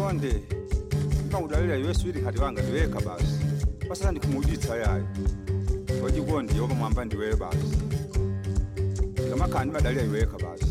Konde ngawudalela yeswidi ngati wanga ndiweka basi pasana ndikumuditsa yayo wajikondi yoba mwamba ndiwe basi ngamakhani badalela iweka basi